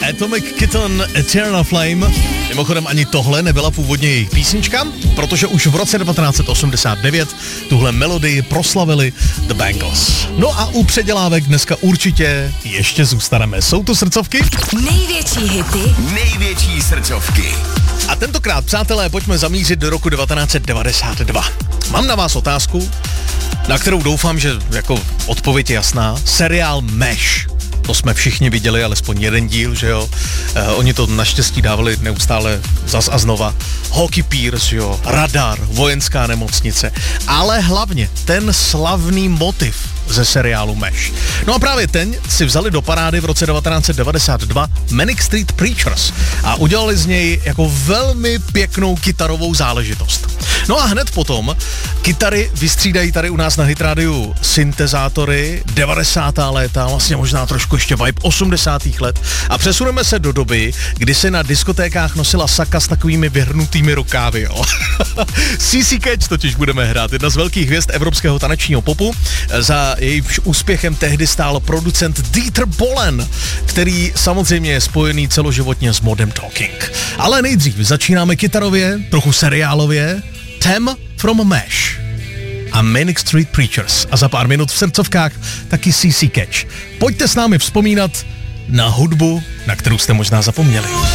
Atomic Kitten Eternal Flame. Mimochodem ani tohle nebyla původně jejich písnička, protože už v roce 1989 tuhle melodii proslavili The Bangles. No a u předělávek dneska určitě ještě zůstaneme. Jsou to srdcovky? Největší hity, největší srdcovky. A tentokrát, přátelé, pojďme zamířit do roku 1992. Mám na vás otázku, na kterou doufám, že jako odpověď je jasná. Seriál MASH. To jsme všichni viděli, alespoň jeden díl, že jo. Oni to naštěstí dávali neustále zas a znova. Hawkeye Pierce, jo, Radar, vojenská nemocnice. Ale hlavně ten slavný motiv ze seriálu MASH. No a právě ten si vzali do parády v roce 1992 Manic Street Preachers a udělali z něj jako velmi pěknou kytarovou záležitost. No a hned potom kytary vystřídají tady u nás na Hit Radio syntezátory 90. léta, vlastně možná trošku ještě vibe 80. let a přesuneme se do doby, kdy se na diskotékách nosila saka s takovými vyhrnutými rukávy, jo. CC Catch totiž budeme hrát, jedna z velkých hvězd evropského tanečního popu. Za jejímž úspěchem tehdy stál producent Dieter Bohlen, který samozřejmě je spojený celoživotně s Modern Talking. Ale nejdřív začínáme kytarově, trochu seriálově, Them from MASH a Manic Street Preachers a za pár minut v srdcovkách taky CC Catch. Pojďte s námi vzpomínat na hudbu, na kterou jste možná zapomněli.